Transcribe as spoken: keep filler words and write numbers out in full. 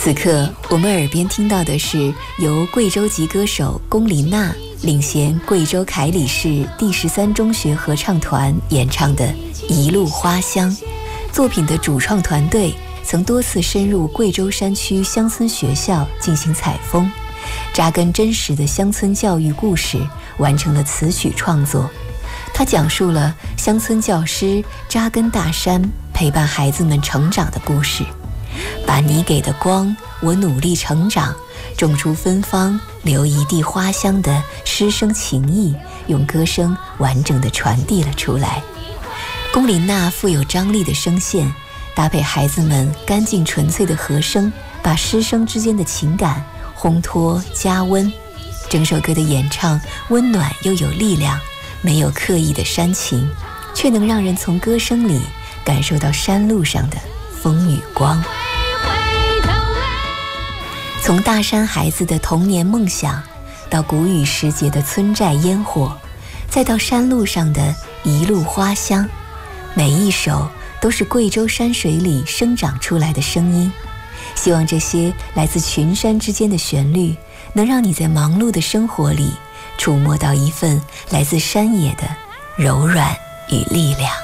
此刻我们耳边听到的是由贵州籍歌手龚琳娜领衔贵州凯里市第十三中学合唱团演唱的《一路花香》。作品的主创团队曾多次深入贵州山区乡村学校进行采风，扎根真实的乡村教育故事，完成了词曲创作。它讲述了乡村教师扎根大山，陪伴孩子们成长的故事，把你给的光，我努力成长，种出芬芳，留一地花香的师生情谊，用歌声完整地传递了出来。龚琳娜富有张力的声线，搭配孩子们干净纯粹的和声，把师生之间的情感烘托加温。整首歌的演唱温暖又有力量，没有刻意的煽情，却能让人从歌声里感受到山路上的风与光。从大山孩子的童年梦想，到谷雨时节的村寨烟火，再到山路上的一路花香，每一首都是贵州山水里生长出来的声音。希望这些来自群山之间的旋律，能让你在忙碌的生活里触摸到一份来自山野的柔软与力量。